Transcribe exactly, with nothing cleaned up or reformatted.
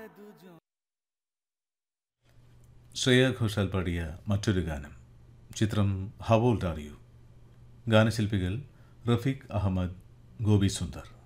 ശ്രേയ ഘോഷാൽ പാടിയ മറ്റൊരു ഗാനം. ചിത്രം how old are you. ഗാനശില്പികൾ Rafeeq Ahmed, Gopi Sundar.